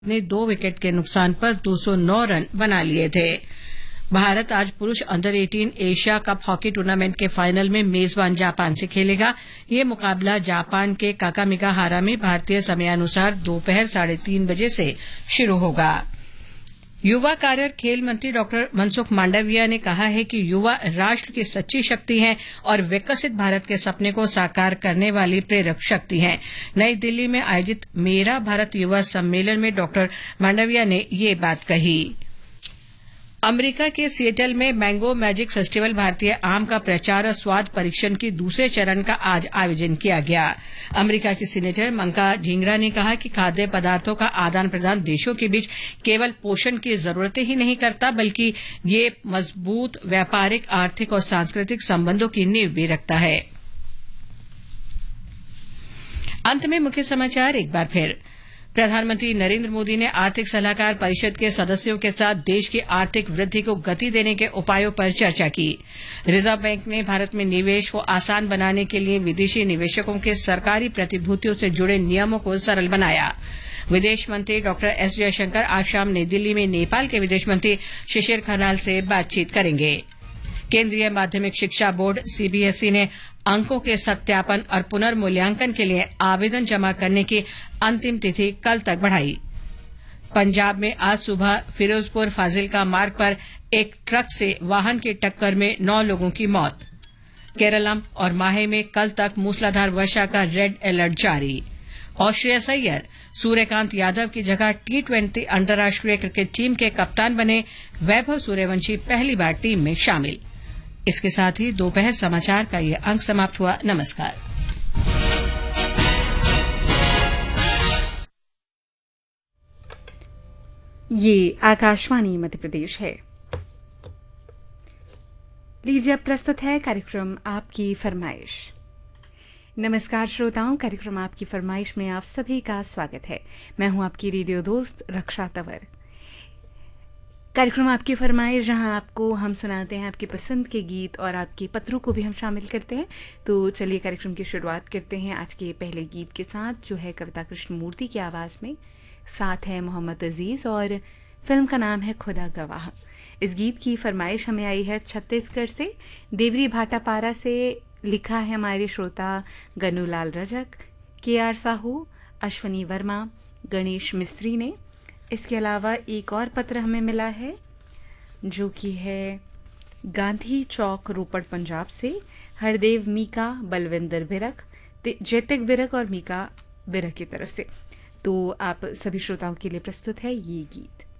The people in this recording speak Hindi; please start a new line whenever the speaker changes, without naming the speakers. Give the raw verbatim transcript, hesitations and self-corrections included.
ने दो विकेट के नुकसान पर दो सौ नौ रन बना लिए थे। भारत आज पुरुष अंडर अठारह एशिया कप हॉकी टूर्नामेंट के फाइनल में मेजबान जापान से खेलेगा। ये मुकाबला जापान के काकामिगाहारा में भारतीय समयानुसार दोपहर साढ़े तीन बजे से शुरू होगा। युवा कार्य और खेल मंत्री डॉक्टर मनसुख मांडविया ने कहा है कि युवा राष्ट्र की सच्ची शक्ति हैं और विकसित भारत के सपने को साकार करने वाली प्रेरक शक्ति हैं। नई दिल्ली में आयोजित मेरा भारत युवा सम्मेलन में डॉक्टर मांडविया ने ये बात कही। अमेरिका के सिएटल में मैंगो मैजिक फेस्टिवल भारतीय आम का प्रचार और स्वाद परीक्षण की दूसरे चरण का आज आयोजन किया गया। अमेरिका की सीनेटर मंका झिंगरा ने कहा कि खाद्य पदार्थों का आदान प्रदान देशों के बीच केवल पोषण की जरूरतें ही नहीं करता, बल्कि ये मजबूत व्यापारिक, आर्थिक और सांस्कृतिक संबंधों की नींव भी रखता है। अंत में मुख्य समाचार एक बार फिर। प्रधानमंत्री नरेंद्र मोदी ने आर्थिक सलाहकार परिषद के सदस्यों के साथ देश की आर्थिक वृद्धि को गति देने के उपायों पर चर्चा की। रिजर्व बैंक ने भारत में निवेश को आसान बनाने के लिए विदेशी निवेशकों के सरकारी प्रतिभूतियों से जुड़े नियमों को सरल बनाया। विदेश मंत्री डॉक्टर एस जयशंकर आज शाम नई दिल्ली में नेपाल के विदेश मंत्री शिशिर खनाल से बातचीत करेंगे। केंद्रीय माध्यमिक शिक्षा बोर्ड सीबीएसई ने अंकों के सत्यापन और पुनर्मूल्यांकन के लिए आवेदन जमा करने की अंतिम तिथि कल तक बढ़ाई। पंजाब में आज सुबह फिरोजपुर फाजिलका मार्ग पर एक ट्रक से वाहन की टक्कर में नौ लोगों की मौत। केरलम और माहे में कल तक मूसलाधार वर्षा का रेड अलर्ट जारी। और श्रेयस अय्यर सूर्यकांत यादव की जगह टी ट्वेंटी अंतर्राष्ट्रीय क्रिकेट टीम के कप्तान बने। वैभव सूर्यवंशी पहली बार टीम में शामिल। इसके साथ ही दोपहर समाचार का ये अंक समाप्त हुआ। नमस्कार।
ये आकाशवाणी मध्य प्रदेश है। लीजिए अब प्रस्तुत है कार्यक्रम आपकी फरमाइश। नमस्कार श्रोताओं, कार्यक्रम आपकी फरमाइश में आप सभी का स्वागत है। मैं हूं आपकी रेडियो दोस्त रक्षा तंवर। कार्यक्रम आपकी फरमाइश, जहां आपको हम सुनाते हैं आपकी पसंद के गीत और आपके पत्रों को भी हम शामिल करते हैं। तो चलिए कार्यक्रम की शुरुआत करते हैं आज के पहले गीत के साथ, जो है कविता कृष्णमूर्ति की आवाज़ में। साथ है मोहम्मद अजीज़ और फिल्म का नाम है खुदा गवाह। इस गीत की फरमाइश हमें आई है छत्तीसगढ़ से, देवरी भाटापारा से। लिखा है हमारे श्रोता गनुलाल रजक, के आर साहू, अश्वनी वर्मा, गणेश मिस्त्री ने। इसके अलावा एक और पत्र हमें मिला है जो कि है गांधी चौक, रोपड़, पंजाब से। हरदेव मीका, बलविंदर बिरक, जैतिक बिरक और मीका बिरक की तरफ से। तो आप सभी श्रोताओं के लिए प्रस्तुत है ये गीत।